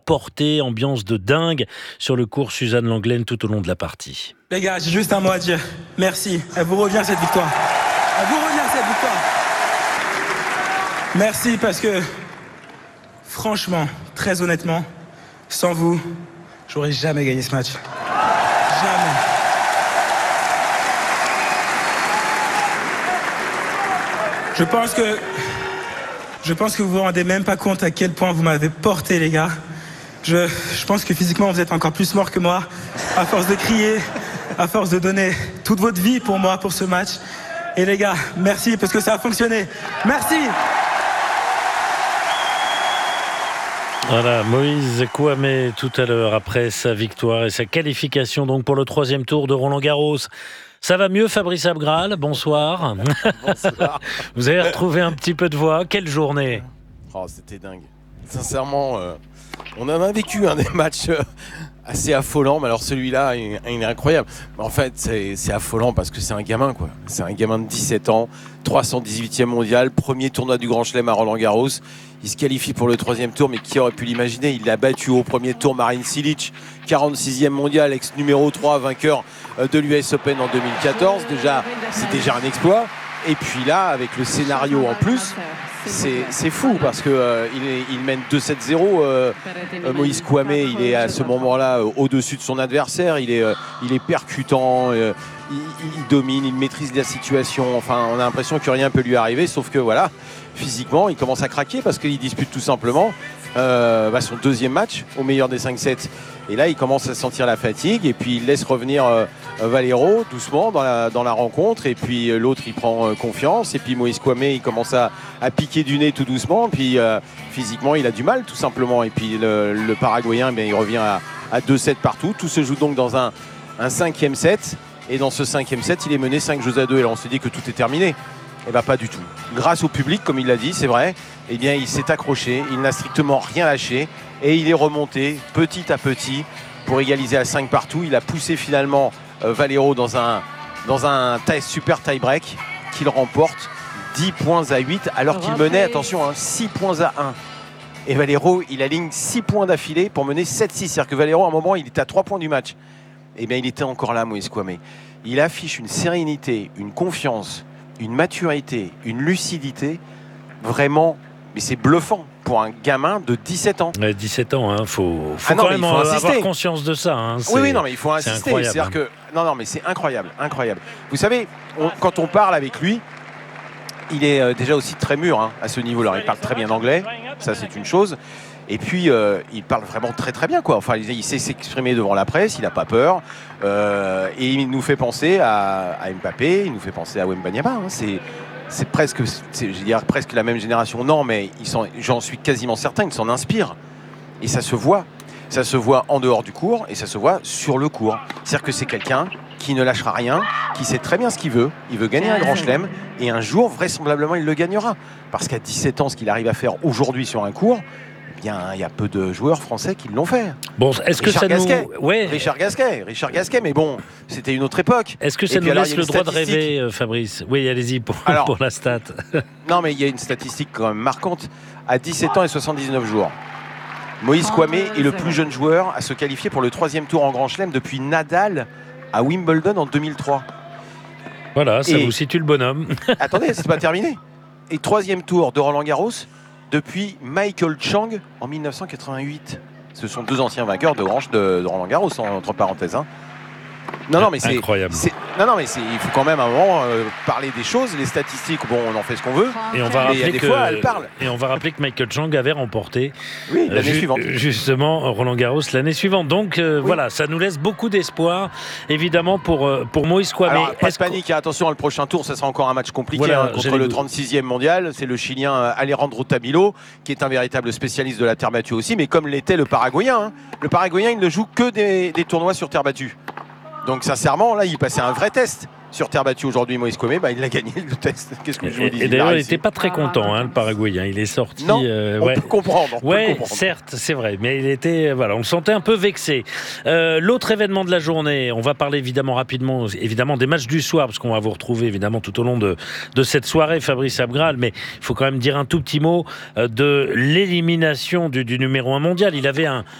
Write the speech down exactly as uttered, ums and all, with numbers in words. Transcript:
emporté, ambiance de dingue sur le court Suzanne Lenglen tout au long de la partie. Les gars, j'ai juste un mot à dire. Merci. Elle vous revient cette victoire. Elle vous revient cette victoire. Merci parce que, franchement, très honnêtement, sans vous, j'aurais jamais gagné ce match. Jamais. Je pense que... Je pense que vous vous rendez même pas compte à quel point vous m'avez porté, les gars. Je, je pense que physiquement, vous êtes encore plus morts que moi, à force de crier, à force de donner toute votre vie pour moi, pour ce match. Et les gars, merci parce que ça a fonctionné. Merci. Voilà, Moïse Kouamé tout à l'heure après sa victoire et sa qualification donc pour le troisième tour de Roland-Garros. Ça va mieux, Fabrice Abgral? Bonsoir. Bonsoir. Vous avez retrouvé un petit peu de voix. Quelle journée? Oh, c'était dingue. Sincèrement, euh, on en a vécu un hein, des matchs euh, assez affolants, mais alors celui-là, il, il est incroyable. Mais en fait, c'est, c'est affolant parce que c'est un gamin, quoi. C'est un gamin de dix-sept ans, trois cent dix-huitième mondial, premier tournoi du Grand Chelem à Roland-Garros. Il se qualifie pour le troisième tour, mais qui aurait pu l'imaginer? Il l'a battu au premier tour Marin Cilic, quarante-sixième mondial, ex numéro trois, vainqueur de l'U S Open en deux mille quatorze. Déjà, c'est déjà un exploit. Et puis là, avec le scénario en plus, c'est, c'est fou parce qu'il euh, il mène deux sept zéro. Euh, euh, Moïse Kouamé, il est à ce moment-là euh, au-dessus de son adversaire. Il est, euh, il est percutant, euh, il, il domine, il maîtrise la situation. Enfin, on a l'impression que rien ne peut lui arriver, sauf que voilà, physiquement, il commence à craquer parce qu'il dispute tout simplement euh, bah, son deuxième match au meilleur des cinq sets. Et là, il commence à sentir la fatigue et puis il laisse revenir euh, Valero doucement dans la, dans la rencontre. Et puis euh, l'autre, il prend euh, confiance. Et puis Moïse Kouamé, il commence à, à piquer du nez tout doucement. Puis euh, physiquement, il a du mal tout simplement. Et puis le, le Paraguayen, eh il revient à, à deux sept partout. Tout se joue donc dans un, un cinquième set. Et dans ce cinquième set, il est mené cinq jeux à deux. Et là, on se dit que tout est terminé. Eh bien, pas du tout. Grâce au public, comme il l'a dit, c'est vrai, eh bien, il s'est accroché, il n'a strictement rien lâché et il est remonté petit à petit pour égaliser à cinq partout. Il a poussé finalement euh, Valero dans un, dans un tie, super tie-break qu'il remporte dix points à huit alors qu'il menait, attention, hein, six points à un. Et Valero, il aligne six points d'affilée pour mener sept six. C'est-à-dire que Valero, à un moment, il était à trois points du match. Eh bien, il était encore là, Moïse Kouamé. Il affiche une sérénité, une confiance, une maturité, une lucidité, vraiment, mais c'est bluffant pour un gamin de dix-sept ans. Ouais, dix-sept ans, il hein, faut, faut ah non, quand même faut avoir conscience de ça. Hein, oui, oui, non, mais il faut insister. C'est C'est-à-dire hein. que, non, non, mais c'est incroyable, incroyable. Vous savez, on, quand on parle avec lui, il est euh, déjà aussi très mûr hein, à ce niveau-là. Il parle très bien anglais, ça c'est une chose. Et puis, euh, il parle vraiment très très bien, quoi. Enfin, il, il sait s'exprimer devant la presse, il n'a pas peur. Euh, et il nous fait penser à, à Mbappé, il nous fait penser à Wembanyama. Hein. C'est, c'est presque, c'est, je dirais presque la même génération. Non, mais ils sont, j'en suis quasiment certain, ils s'en inspirent. Et ça se voit. Ça se voit en dehors du court et ça se voit sur le court. C'est-à-dire que c'est quelqu'un qui ne lâchera rien, qui sait très bien ce qu'il veut. Il veut gagner un grand chelem et un jour, vraisemblablement, il le gagnera. Parce qu'à dix-sept ans, ce qu'il arrive à faire aujourd'hui sur un court, il y a peu de joueurs français qui l'ont fait. Bon, est-ce que Richard ça Gasquet, nous... ouais. Richard Gasquet, Richard Gasquet, mais bon, c'était une autre époque. Est-ce que ça Et nous alors, laisse le droit de statistique. rêver, euh, Fabrice? Oui, allez-y pour, alors, pour la stat. Non, mais il y a une statistique quand même marquante. À dix-sept ans et soixante-dix-neuf jours, Moïse Kouamé est le plus jeune joueur à se qualifier pour le troisième tour en Grand Chelem depuis Nadal à Wimbledon en deux mille trois. Voilà, ça et... vous situe le bonhomme. Attendez, c'est pas terminé. Et troisième tour de Roland-Garros depuis Michael Chang en mille neuf cent quatre-vingt-huit. Ce sont deux anciens vainqueurs de, de, de Roland-Garros, entre parenthèses. Hein. Non, non, mais c'est incroyable. C'est, non, non, mais c'est, il faut quand même à un moment euh, parler des choses. Les statistiques, bon, on en fait ce qu'on veut. Et on va mais rappeler des que fois, elles parlent. Et on va rappeler que Michael Chang avait remporté oui, l'année ju- suivante. justement Roland Garros l'année suivante. Donc euh, oui. Voilà, ça nous laisse beaucoup d'espoir, évidemment pour euh, pour Moïse Kouamé. Alors, pas de panique, que... attention, le prochain tour, ça sera encore un match compliqué voilà, hein, contre le trente-sixième mondial. C'est le Chilien Alejandro Tabilo, qui est un véritable spécialiste de la terre battue aussi, mais comme l'était le Paraguayen. Hein. Le Paraguayen, il ne joue que des, des tournois sur terre battue. Donc sincèrement, là, il passait un vrai test sur terre battue aujourd'hui. Moïse Kouamé, bah, il a gagné le test. Qu'est-ce que je vous dis? Et d'ailleurs, il n'était pas très content, hein, le Paraguayen. Il est sorti. Non, euh, on ouais. peut comprendre. On ouais, peut comprendre. Certes, c'est vrai, mais il était, voilà, on le sentait un peu vexé. Euh, l'autre événement de la journée, on va parler évidemment rapidement, évidemment des matchs du soir, parce qu'on va vous retrouver évidemment tout au long de de cette soirée, Fabrice Abgral. Mais il faut quand même dire un tout petit mot de l'élimination du, du numéro un mondial. Il avait un